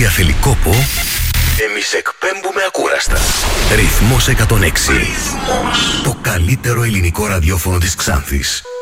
εργασία θέλει κόπο, εμείς εκπέμπουμε ακούραστα. Ρυθμός 106. Το καλύτερο ελληνικό ραδιόφωνο της Ξάνθης.